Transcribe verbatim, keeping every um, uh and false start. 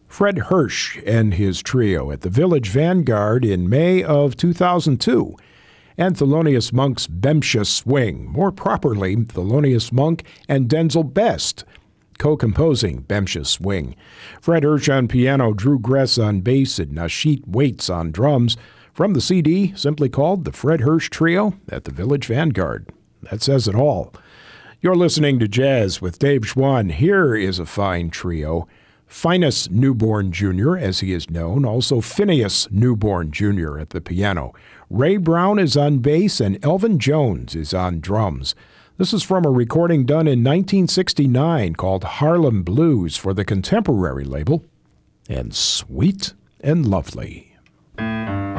Fred Hirsch and his trio at the Village Vanguard in May of two thousand two. And Thelonious Monk's Bemsha Swing, more properly, Thelonious Monk and Denzel Best, co-composing Bemsha Swing. Fred Hirsch on piano, Drew Gress on bass, and Nashit Waits on drums. From the C D, simply called The Fred Hirsch Trio at the Village Vanguard. That says it all. You're listening to Jazz with Dave Schwann. Here is a fine trio. Finus Newborn Junior, as he is known, also Phineas Newborn Junior at the piano. Ray Brown is on bass, and Elvin Jones is on drums. This is from a recording done in nineteen sixty-nine called Harlem Blues for the Contemporary label, and Sweet and Lovely.